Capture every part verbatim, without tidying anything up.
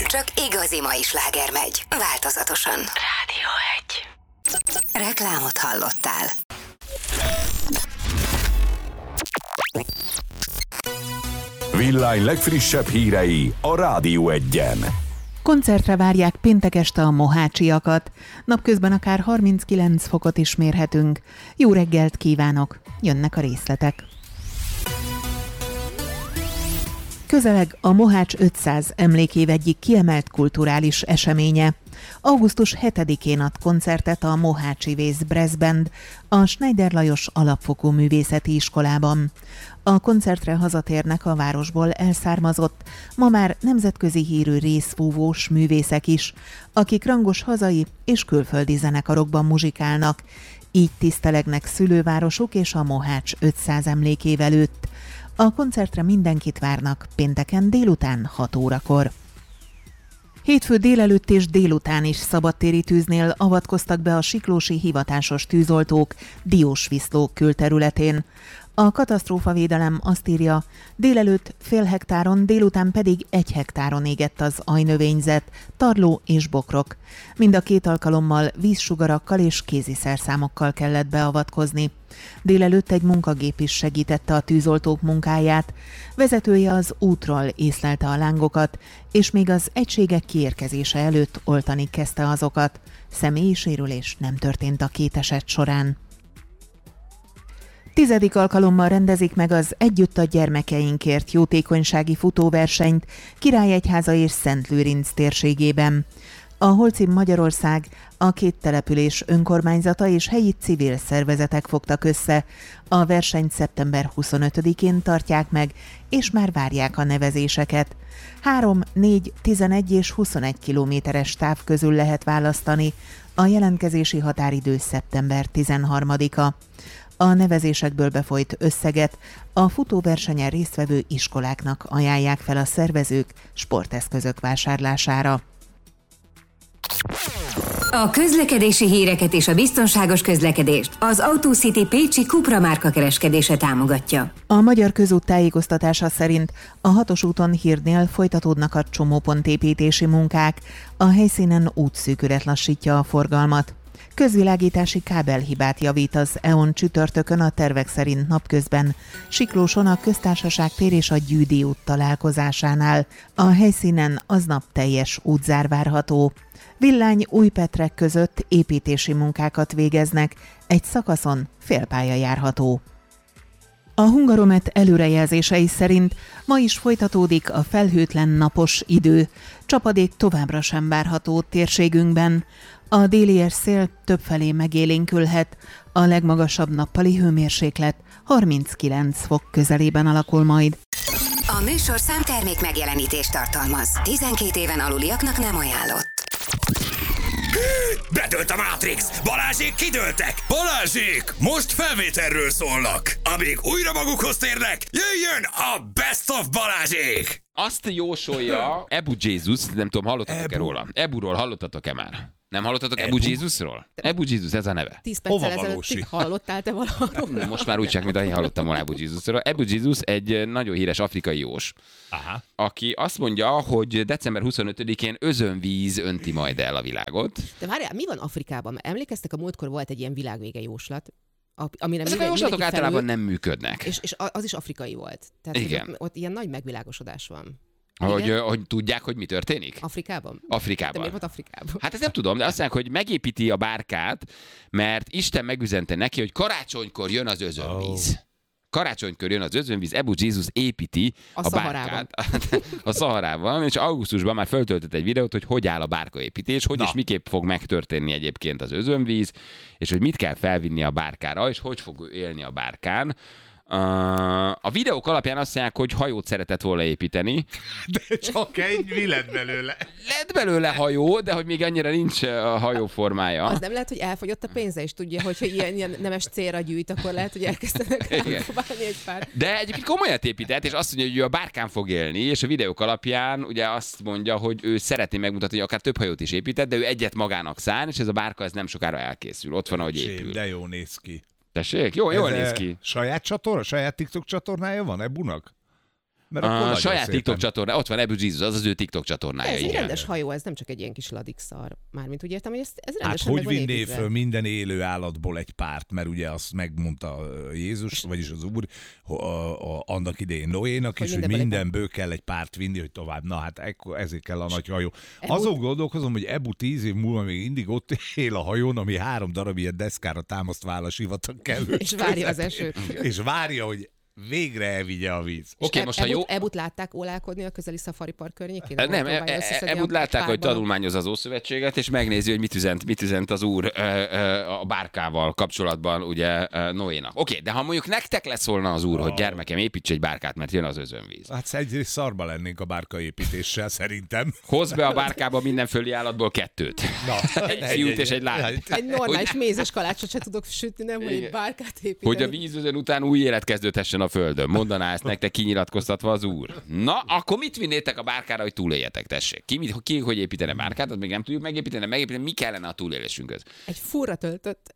Csak igazi mai sláger megy, változatosan. Rádió egy. Reklámot hallottál. Villány legfrissebb hírei a Rádió egyen. Koncertre várják péntek este a mohácsiakat. Napközben akár harminckilenc fokot is mérhetünk. Jó reggelt kívánok! Jönnek a részletek. Közeleg a Mohács ötszáz emlékév egyik kiemelt kulturális eseménye. augusztus hetedikén ad koncertet a Mohácsi Vész Brass Band a Schneider Lajos Alapfokú Művészeti Iskolában. A koncertre hazatérnek a városból elszármazott, ma már nemzetközi hírű részfúvós művészek is, akik rangos hazai és külföldi zenekarokban muzsikálnak. Így tisztelegnek szülővárosuk és a Mohács ötszáz emlékév előtt. A koncertre mindenkit várnak pénteken délután hat órakor. Hétfő délelőtt és délután is szabadtéri tűznél avatkoztak be a siklósi hivatásos tűzoltók Diósviszló külterületén. A katasztrófavédelem azt írja, délelőtt fél hektáron, délután pedig egy hektáron égett az ajnövényzet, tarló és bokrok. Mind a két alkalommal vízsugarakkal és kéziszerszámokkal kellett beavatkozni. Délelőtt egy munkagép is segítette a tűzoltók munkáját. Vezetője az útról észlelte a lángokat, és még az egységek kiérkezése előtt oltani kezdte azokat. Személyi sérülés nem történt a két eset során. Tizedik alkalommal rendezik meg az Együtt a gyermekeinkért jótékonysági futóversenyt Királyegyháza és Szentlőrinc térségében. A Holcim Magyarország, a két település önkormányzata és helyi civil szervezetek fogtak össze. A versenyt szeptember huszonötödikén tartják meg, és már várják a nevezéseket. három, négy, tizenegy és huszonegy kilométeres táv közül lehet választani. A jelentkezési határidő szeptember tizenharmadika. A nevezésekből befolyt összeget a futóversenyen résztvevő iskoláknak ajánlják fel a szervezők sporteszközök vásárlására. A közlekedési híreket és a biztonságos közlekedést az AutoCity Pécsi Cupra márka kereskedése támogatja. A Magyar Közút tájékoztatása szerint a hatos úton Hírdnél folytatódnak a csomópontépítési munkák, a helyszínen útszűkület lassítja a forgalmat. Közvilágítási kábelhibát javít az é o en csütörtökön a tervek szerint napközben, Siklóson a Köztársaság tér és a Gyűdi út találkozásánál. A helyszínen aznap teljes útzár várható. Villány Újpetrek között építési munkákat végeznek, egy szakaszon félpálya járható. A Hungaromet előrejelzései szerint ma is folytatódik a felhőtlen napos idő. Csapadék továbbra sem várható térségünkben. A délies szél többfelé megélénkülhet, a legmagasabb nappali hőmérséklet harminckilenc fok közelében alakul majd. A műsorszám termék megjelenítést tartalmaz. tizenkét éven aluliaknak nem ajánlott. Bedőlt a Matrix! Balázsék kidőltek! Balázsék! Most felvételről szólnak! Amíg újra magukhoz térnek, jöjjön a Best of Balázsék! Azt jósolja Ebu Jézus, nem tudom, hallottatok-e róla? Eburól hallottatok-e már? Nem hallottatok Ebu, Ebu Jézusról? Ebu Jézus, ez a neve. Tíz perccel ezelőtt hallottál te valaháról? Most már úgy csak, mint én hallottam volna Ebu Jézusról. Ebu Jézus egy nagyon híres afrikai jós, Aha. aki azt mondja, hogy december huszonötödikén özönvíz önti majd el a világot. De várjál, mi van Afrikában? Emlékeztek, a múltkor volt egy ilyen világvége jóslat? Amire Ezek a jóslatok általában nem működnek. És, és az is afrikai volt. Tehát igen. Ott, ott ilyen nagy megvilágosodás van. Hogy, hogy tudják, hogy mi történik? Afrikában? Afrikában. De miért volt Afrikában? Hát ezt nem tudom, de azt mondják, hogy megépíti a bárkát, mert Isten megüzente neki, hogy karácsonykor jön az özönvíz. Oh. Karácsonykor jön az özönvíz, Ebu Jézus építi a, a bárkát a Szaharában, és augusztusban már föltöltött egy videót, hogy hogy áll a bárkaépítés, hogy Na. és miképp fog megtörténni egyébként az özönvíz, és hogy mit kell felvinni a bárkára, és hogy fog élni a bárkán. Uh, a videók alapján azt mondják, hogy hajót szeretett volna építeni. De csak egy, mi lett belőle? Lett belőle hajó, de hogy még annyira nincs a hajó formája. Az nem lehet, hogy elfogyott a pénze, és tudja, hogy ilyen, ilyen nemes célra gyűjt, akkor lehet, hogy elkezdenek elpróbálni egy pár. De egyébként komolyat épített, és azt mondja, hogy ő a bárkán fog élni, és a videók alapján ugye azt mondja, hogy ő szeretné megmutatni, hogy akár több hajót is épített, de ő egyet magának szán, és ez a bárka ez nem sokára elkészül. Ott van, ahogy épül. De jó néz ki. Tessék? Jó, jól néz ki. Saját csatorna, saját TikTok csatornája van Ebunak? A saját TikTok csatorna, ott van Ebu Jesus, az az ő TikTok csatornája. Ez igen. egy rendes hajó, ez nem csak egy ilyen kis ladikszar. Mármint úgy értem, hogy ez, ez Hát rendesen hogy meg van vinné építve. föl minden élő állatból egy párt, mert ugye azt megmondta Jézus, vagyis az Úr, a, a, annak idején Noénak is, hogy mindenből mindenből kell egy párt vinni, hogy tovább. Na hát ekkor, ezért kell a nagy hajó. Ebu- Azon gondolkozom, hogy Ebu tíz év múlva még mindig ott él a hajón, ami három darab ilyen deszkára támasztva áll a sivatag kellő. És várja az esőt. És várja, hogy végre elvigye a víz. Oké, okay, most ha jó... Ebut látták ólálkodni a közeli Safari Park környékén? Nem, nem e, e, Ebut látták, hogy tanulmányoz az Ószövetséget, és megnézi, hogy mit üzent, mit üzent az úr e, e, a bárkával kapcsolatban, ugye e, Noénak. Oké, okay, de ha mondjuk nektek leszólna az úr, oh. hogy gyermekem, építs egy bárkát, mert jön az özönvíz. Hát egyrészt szarba lennénk a bárkaépítéssel, szerintem. Hozz be a bárkába minden föli állatból kettőt. Na, egy fiút és egy lányt. Egy normális mézes kalácsot se tudok sütni, nem, hogy egy bárkát építeni. Hogy a vízözön után új élet kezdődhessen a földön. Mondaná ezt nektek kinyilatkoztatva az úr. Na, akkor mit vinnétek a bárkára, hogy túléljetek, tessék? Ki, mit, ki hogy építene bárkát, azt még nem tudjuk megépíteni, megépíteni, mi kellene a túlélésünkhöz? Egy furra töltött.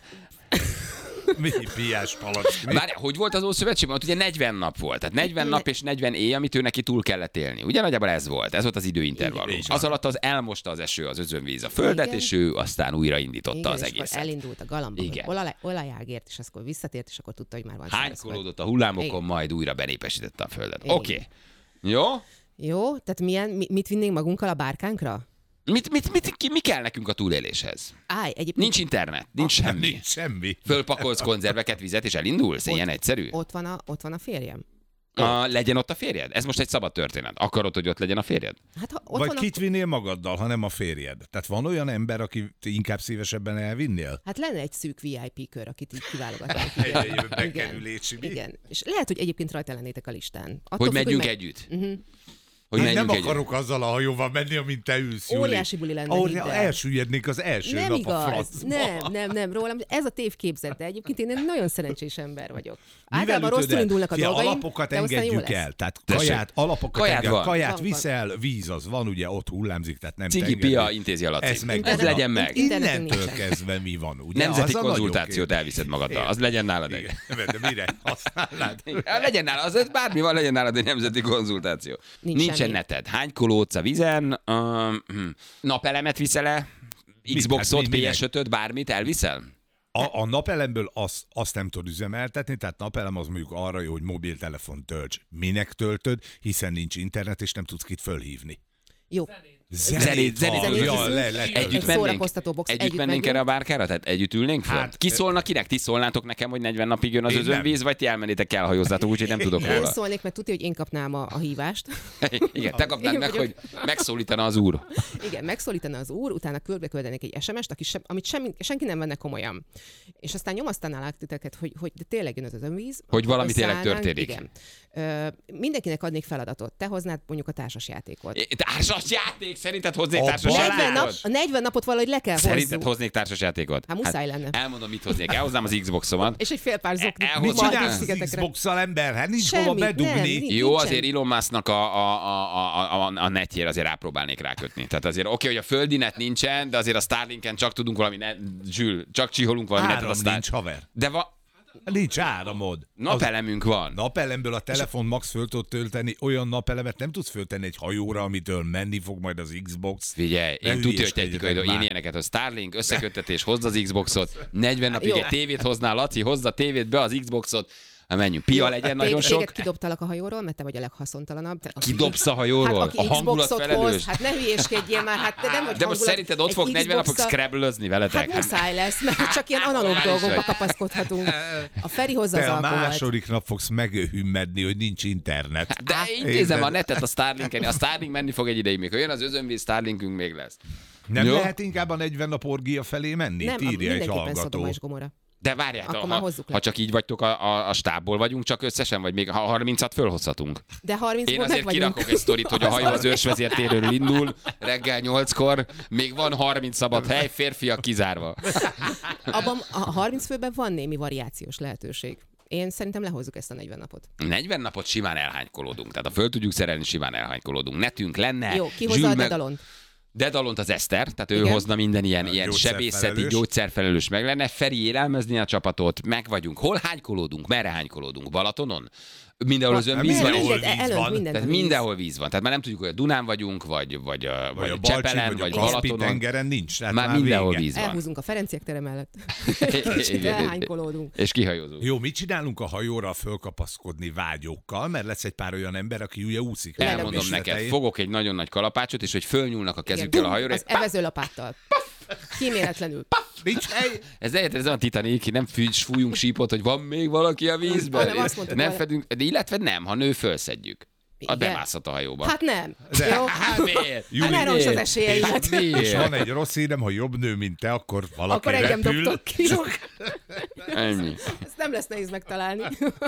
Mi piás palack. Várj, hogy volt az Ószövetségben? Ott ugye negyven nap volt. Tehát negyven nap és negyven éj, amit ő neki túl kellett élni. Ugye nagyjából ez volt. Ez volt az időintervallum. Az alatt az elmosta az eső, az özönvíz a földet, igen. És ő aztán újra indította igen, az egészet. Elindult a galamba, hogy olaj, olajágért, és akkor visszatért, és akkor tudta, hogy már van hánykolódott a hullámokon, igen. Majd újra benépesítette a földet. Oké. Okay. Jó? Jó, tehát milyen, mit vinnénk magunkkal a bárkánkra? Mit, mit, mit, ki, mi kell nekünk a túléléshez? Állj, egyébként... Nincs internet, nincs ah, semmi. Nincs semmi. Fölpakolsz konzerveket, vizet, és elindulsz? Ott, ilyen egyszerű? Ott van a, ott van a férjem. A, legyen ott a férjed? Ez most egy szabad történet. Akarod, hogy ott legyen a férjed? Hát, ha ott Vagy van kit a... vinnél magaddal, ha nem a férjed? Tehát van olyan ember, aki inkább szívesebben elvinnél? Hát lenne egy szűk vé i pé kör, akit így kiválogatnánk. Igen. Igen. És lehet, hogy egyébként rajta lennétek a listán. Attól hogy megyünk meg... együtt? Uh-huh. Hogy nem akarok együtt. Azzal a hajóval menni, amint te ülsz, Júli. Óriási buli lenne. Ahol elsüllyednék az első nem nap igaz. a francba. Nem, nem, nem, rólam. Ez a tév képzett, de egyébként én egy nagyon szerencsés ember vagyok. Általában rosszul indulnak a Fia, dolgaim, alapokat de aztán engedjük jó el. lesz. Tehát kaját, alapokat kaját engedjük, van. kaját van, viszel, van. Víz az van, ugye ott hullámzik, tehát nem Cigi Pia intézi a Laci. Ez, meg ez legyen meg. Innentől kezdve mi van, ugye? Nemzeti konzultációt elviszed magaddal. Az legyen nálad egy. De mire használnád? Legyen nálad, az bármi van, legyen nálad egy nemzeti konzultáció. Nincsen neted. Hánykolódsz a vízen, napelemet viszel-e, Xboxot, pé es ötöt, bármit elviszel? A, a napelemből azt, azt nem tudod üzemeltetni, tehát napelem az mondjuk arra jó, hogy mobiltelefon tölts. Minek töltöd, hiszen nincs internet, és nem tudsz kit fölhívni. Jó. Zenét, zenét. Ja, le, le, együtt mennénk, együtt mennénk erre a bárkára? Tehát együtt ülnénk föl? Hát, ki szólna kinek? Ti szólnátok nekem, hogy negyven napig jön az özönvíz, vagy ti elmennétek, elhajózzátok, úgyhogy nem tudok róla. Én szólnék, mert tudja, hogy én kapnám a, a hívást. Igen, te kapnád meg, hogy megszólítana az úr. Igen, megszólítana az úr, utána körbe küldenék egy es em est, sem, amit semmi, senki nem venne komolyan. És aztán nyomasztanálák titeket, hogy, hogy de tényleg jön az özönvíz. Hogy valami tényleg történik. Igen. Ö, mindenkinek adnék feladatot. Te hoznád mondjuk a társasjátékot. Társasjáték? Szerinted hoznék társasjátékot? negyven nap, a negyven napot valahogy le kell hozzuk. Szerinted hoznék társasjátékot? Hát muszáj lenne. Elmondom, mit hoznék. Elhoznám az Xboxomat. És egy fél pár zokni. Mit csinálsz az Xbox-szal, ember? Hát nincs hova bedugni. Nem, jó, azért Elon Musknak a, a, a, a, a, a netjére azért rápróbálnék rákötni. Tehát azért oké, okay, hogy a földi net nincsen, de azért a Starlinken csak tudunk valami net, Zsül, csak csiholunk valami netet. Áram nincs, haver. De va... Nincs áramod. Napelemünk van. Napelemből a telefon max föl tud tölteni, olyan napelemet nem tudsz föltenni egy hajóra, amitől menni fog majd az Xbox. Figyelj, én tudja, hogy technikai, én ilyeneket, a Starlink összeköttetés, hozd az Xboxot, negyven napig egy tévét hoznál, Laci, hozd a tévét be, az Xboxot, hát menjünk. Pia legyen nagyon sok. Téged kidobtalak a hajóról, mert te vagy a leghaszontalanabb. Kidobsz a hajóról? Hát, a hangulat felelős? Hát ne hülyéskedjél már, hát de nem vagy de most szerinted ott fog negyven napok scrabble-özni veletek? Hát muszáj lesz, mert csak ilyen analóg dolgokba kapaszkodhatunk. A Feri hozza az alkoholt. Te a második nap fogsz meghümmedni, hogy nincs internet. De intézem a netet a Starlinken, a Starlink menni fog egy ideig még. Ha jön az özönvíz, Starlinkünk még lesz. Nem jó? Lehet inkább a negyven nap orgia felé menni? Nem, írja egy hallgató. De várjátok, ha, ha csak így vagytok, a, a, a stábból vagyunk csak összesen, vagy még ha harmincat fölhozhatunk. De harmincból Én azért kirakok egy sztorit, hogy a hajó az őrsvezértéről indul, reggel nyolckor, még van harminc szabad hely, férfiak kizárva. Abban a harminc főben van némi variációs lehetőség. Én szerintem lehozzuk ezt a negyven napot. negyven napot simán elhánykolódunk. Tehát ha föl tudjuk szerelni, simán elhánykolódunk. Netünk lenne. Jó, ki hozza a Dedalont? Dedalont az Eszter, tehát ő igen. hozna minden ilyen, ilyen sebészeti, gyógyszerfelelős meg lenne. Feri élelmezni a csapatot, meg vagyunk. Hol hánykolódunk? Merre hánykolódunk? Balatonon? Mindenhol az önvíz van. Mindenhol Minden- víz elönt van. mindent Tehát a víz. mindenhol víz van. Tehát már nem tudjuk, hogy a Dunán vagyunk, vagy, vagy a, Vagy a a Balcsin, Csepelen, vagy a vagy Kaszpi Balatonon. tengeren nincs. Tehát Már mindenhol vége. víz van. Elhúzunk a Ferenciek tere mellett. Igen, Kicsit igen. elhánykolódunk. És kihajózunk. Jó, mit csinálunk a hajóra fölkapaszkodni vágyókkal, mert lesz egy pár olyan ember, aki ugye úszik. Elmondom És neked, tetején. fogok egy nagyon nagy kalapácsot, és hogy fölnyúlnak a kezükkel a hajóra. Az evezőlapáttal. Kíméletlenül. Nincs hely. Ez lehet, ez olyan Titanic, nem fűs, fújunk sípot, hogy van még valaki a vízben. Hanem azt mondtuk, nem hogy- fedünk, de illetve nem, ha nő, fölszedjük. A Igen. bemászhat a hajóba. Hát nem. De- Jó? Hát miért? Hát ne roncs az esélyeimet. És van egy rossz hírem, ha jobb nő, mint te, akkor valaki Akkor engem repül. dobtok ki. Ennyi. Ezt nem lesz nehéz megtalálni.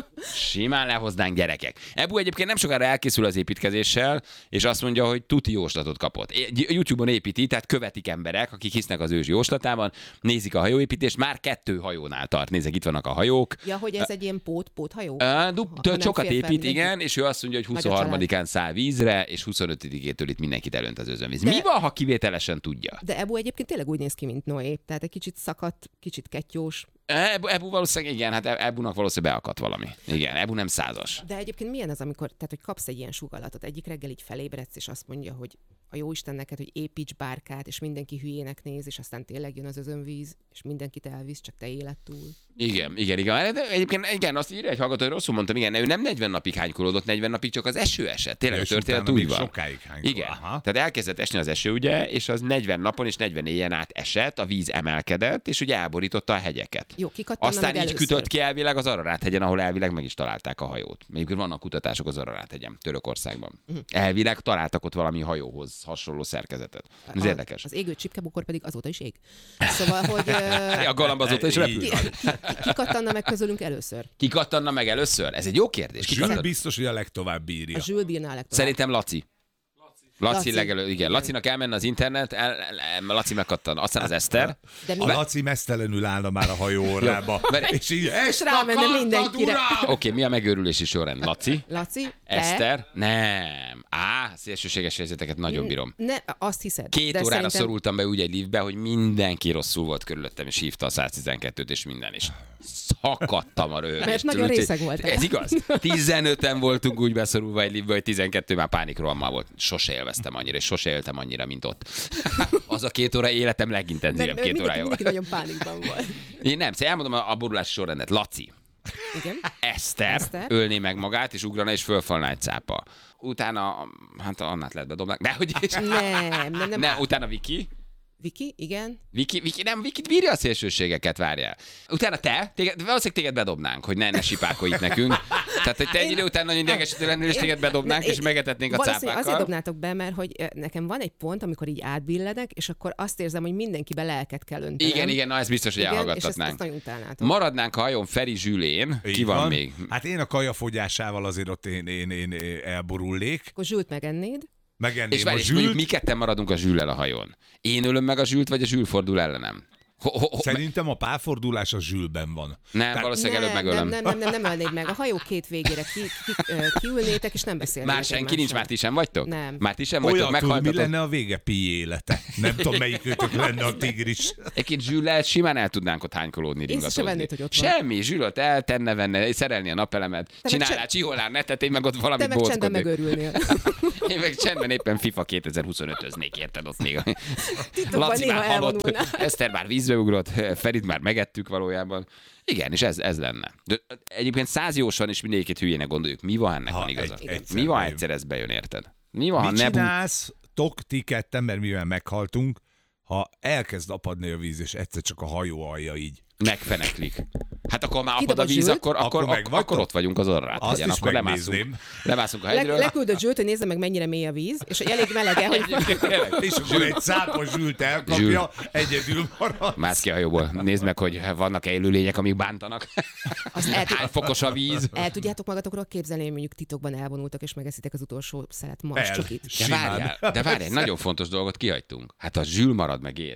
Simán lehoznánk gyerekek. Ebu egyébként nem sokára elkészül az építkezéssel, és azt mondja, hogy tuti jóslatot kapott. É- YouTube-on építi, tehát követik emberek, akik hisznek az ős jóslatában, nézik a hajóépítést, már kettő hajónál tart. Nézzek, itt vannak a hajók. Ja, hogy ez egy ilyen pót, póthajó? Uh, du- Ha tő- nem sokat fér fel épít, mindenki. igen, és ő azt mondja, hogy Nagy a család. huszonharmadikán száll vízre, és huszonötödikétől itt mindenkit elönt az özönvíz. De- Mi van, ha kivételesen tudja? De Ebu egyébként tényleg úgy néz ki, mint Noé. Tehát egy kicsit szakadt, kicsit kettyós. Ebu, Ebu valószínűleg, igen, hát Ebunak valószínűleg beakadt valami. Igen, Ebu nem százas. De egyébként milyen az, amikor, tehát, hogy kapsz egy ilyen sugallatot, egyik reggel így felébredsz, és azt mondja, hogy a jóisten neked, hogy építs bárkát, és mindenki hülyének néz, és aztán tényleg jön az özönvíz, és mindenkit elvisz, csak te éled túl. Igen, igen, igen. De egyébként igen, azt írja egy hallgató, hogy rosszul mondtam, igen, ő nem negyven napig hánykolódott, negyven napig csak az eső esett. Tényleg a És történet utána úgy még van. sokáig hánykol. Igen. Aha. Tehát elkezdett esni az eső, ugye, és az negyven napon és negyven éjjel át esett, a víz emelkedett, és ugye elborította a hegyeket. Jó, kikattanna Aztán meg így először. kütött ki elvileg az Ararat-hegyen, ahol elvileg meg is találták a hajót. Egyébként vannak kutatások az Ararat-hegyen, Törökországban. Mhm. Elvileg találtak ott valami hajóhoz hasonló szerkezetet. Ez A- érdekes. Az égő csipkebukor pedig azóta is ég. Szóval, hogy ö, A galamb azóta is repül. ki, ki, ki, kikattanna meg közülünk először? Kikattanna meg először? Ez egy jó kérdés. Zsül Kikattan... biztos, hogy a legtovább bírja. A Zsül bírná a legtovább. Szerintem Laci. Laci, Laci. legelő, igen. Lacinak elmenne az internet, el, el, el, Laci megkattan. Aztán az Eszter. De mi? A Laci mesztelenül állna már a hajó orrába. mert- És így, És rámenne mindenkire. Oké, okay, mi a megőrülési sorrend? Laci, Laci, te? Eszter, nem. Á, szélsőséges helyzeteket nagyon bírom. Ne, azt hiszed. Két de órára szerintem... szorultam be úgy egy liftbe, hogy mindenki rosszul volt körülöttem, és hívta a száztizenkettőt, és minden is. Szakadtam a röhögéstől. Mert nagyon úgyhogy- részeg voltál. Ez igaz. tizenöten voltunk úgy beszorulva egy liftbe, hogy tizenkettő már pánikrohammal volt. Sose élveztem annyira, és sose éltem annyira, mint ott. Az a két óra életem legintenzívebb Mert két mindenki, órája volt. mindenki nagyon pánikban volt. Én nem, szóval elmondom a, a borulási sorrendet. Laci, Igen. Eszter, Eszter. ölné meg magát, és ugrana, és fölfalna egy cápa. Utána, hát Annát lehet bedobni. De hogy is? Nem, nem, nem. Nem, utána Viki. Viki, igen. Viki, Viki, nem, Viki bírja a szélsőségeket, várjál. Utána te, téged, valószínűleg téged bedobnánk, hogy ne, ne sipákolj itt nekünk. Tehát, hogy te egy idő után nagyon idegesítő lennél, és téged bedobnánk, Én- és megetetnénk a Valószínűleg azért cápákkal. dobnátok be, mert hogy ö, nekem van egy pont, amikor így átbilledek, és akkor azt érzem, hogy mindenkibe lelket kell öntenem. Igen, igen, na ez biztos, hogy Igen, és ezt, elhallgattatnánk. ezt nagyon utálnátok. Maradnánk a hajón Feri Zsülén. Ki Így van még? Hát én a kajafogyásával azért ott én, én, én elborulnék. Akkor Zsült megennéd. Megenném És várj, a és mondjuk zsült. mi ketten maradunk a Zsüllel a hajón. Én ölöm meg a Zsült, vagy a Zsül fordul ellenem? Ho, ho, ho, Szerintem a párfordulás a zsülben van. nem, valószínűleg előbb nem, megölöm. nem, nem, nem, nem ölnéd meg. A hajó két végére ki, ki, ö, kiülnétek, és nem beszélnétek Már senki egymással. nincs, már ti sem vagytok? Nem. Már ti sem vagytok, Olyan tudod, mi meghaltatok. lenne a vége Pi élete. Nem tudom, melyik őtök lenne a tigris. Egy-két Zsüllel simán el tudnánk ott hánykolódni, Észre se vennéd, hogy ott van. Semmi, Zsülöt eltenne, venne, szerelni a napelemet, meg csinálnál, csend- csiholnál netet, én meg ott valamit Te meg csendben bóckodnék. megörülnél. Én meg csendben éppen FIFA kétezer-huszonötöznék, érted ott még. Titokban Laci néha már halott, elvonulnál. Eszter már vízbe ugrott, Ferit már megettük valójában. Igen, és ez, ez lenne. De egyébként száz jós van, és mindegyikét hülyének gondoljuk. Mi van ennek Ha van igaza? egy- egyszer Mi van, ha bejön. egyszer ez bejön, érted? Mi van, ha Mit ne bú... csinálsz, tok ti ketten, mert mivel meghaltunk, ha elkezd apadni a víz, és egyszer csak a hajó alja így. megfeneklik. Hát akkor már Kidob apad a a víz, zsült, akkor, akkor, akkor akkor, megvagytok? akkor ott vagyunk az orrát. Azt hegyen, is akkor lemászunk, megnézném. lemászunk a Le, hegyről. leküldött Zsült, hogy nézze meg, mennyire mély a víz, és hogy elég melege, hogy És akkor egy szápos zsült elkapja, egyedül marad. Mász ki a hajóból. Nézd meg, hogy vannak-e élőlények, amik bántanak. az el, Hány fokos a víz. el tudjátok magatokról képzelni, hogy mondjuk titokban elvonultak, és megeszitek az utolsó szelet El. marscsokit. De Simán. várjál, de várjál, egy nagyon fontos dolgot kihagytunk. Hát a Zsül marad meg én.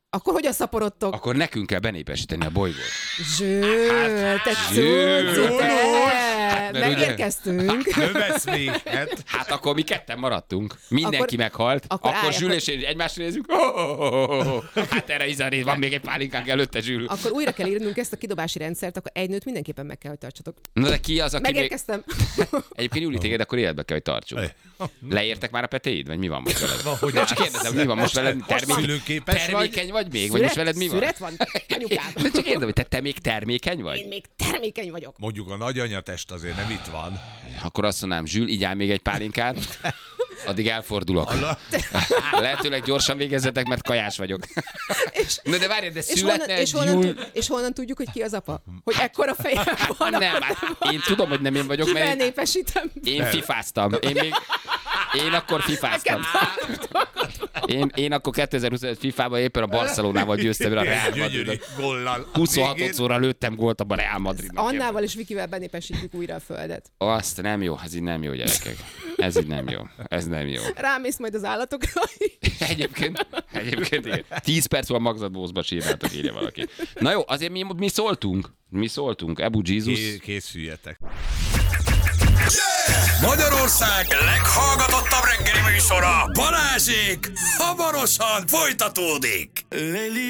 Akkor hogyan szaporodtok? Akkor nekünk kell benépesíteni a bolygót. Zső, te cucci, te! Megérkeztünk. Növesz még. Hát. hát akkor mi ketten maradtunk. Mindenki akkor, meghalt. Akkor, akkor Zsül és én egymásra nézünk. Oh, oh, oh, oh. Hát erre izarít, van még egy pálinkánk előtte, Zsül. Akkor újra kell írnunk ezt a kidobási rendszert, akkor egy nőt mindenképpen meg kell, hogy tartsatok. Na de ki az, aki Megérkeztem. Még... Egyébként Júli, téged akkor életbe kell, hogy tartsuk. Leértek már a petéid, vagy mi van most veled? Van, hogy nem, csak kérdezem, mi van most veled? Termék... Termékeny vagy még? Vagy most veled mi van? Szüret van? Anyukám. De csak kérdezem, hogy te, te még termékeny vagy? Én még termékeny vagyok. Mondjuk a nagyanyatest azért nem itt van. Akkor azt mondanám, Zsül, igyál még egy pálinkát, addig elfordulok. Lehetőleg gyorsan végezzetek, mert kajás vagyok. És, Na de várj, de és honnan, születne és, honnan, Júl... és honnan tudjuk, hogy ki az apa? Hogy ekkora fejem van? Nem, hát én tudom, hogy nem én vagyok, Kivel mert én, népesítem? én fifáztam. Én még... Én akkor fifáztam. Én, én akkor kétezer-huszonöt fifában éppen a Barcelonával győztem el a Real Madridot. huszonhatodszorra lőttem gólt abban a Real Madridnak. Annával és Vikivel benépesítjük újra a földet. Azt nem jó, ez így nem jó, gyerekek. Ez így nem jó. Ez nem jó. Rámész majd az állatokra. Egyébként, egyébként igen. Tíz perc van magzatbózba sírnátok, írja valaki. Na jó, azért mi, mi szóltunk. Mi szóltunk. Ebu Jézus. Készüljetek. Yeah! Magyarország leghallgatottabb reggeli műsora, Balázsék, hamarosan folytatódik.